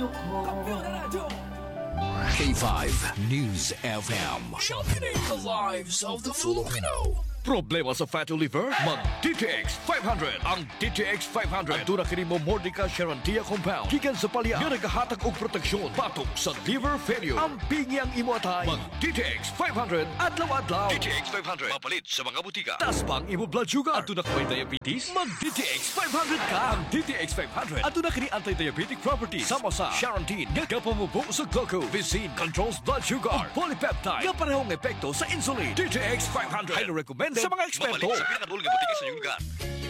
K5 News FM. Championing the lives of the Filipino. Problema sa fatty liver? Mag-DTX 500. Ang DTX 500 ang tunang kini mo Mordica Charantia compound. Gikan sa palya nga nagahatag og proteksyon patok sa liver failure. Ang pingyang imo atay. Mag-DTX 500 adlaw-adlaw. DTX 500 mapalit sa mga butika. Tas pang imo blood sugar. At tunang may diabetes? Mag-DTX 500 ka. Ang DTX 500 at tunang kini anti-diabetic properties. Sama sa Charantin nga kapamubo sa glucose. Visin controls blood sugar. Polypeptide nga parehong epekto sa insulin. DTX 500. Highly recommended sa mga eksperto. Mapalit sa pinakadulong butika sa inyong lugar.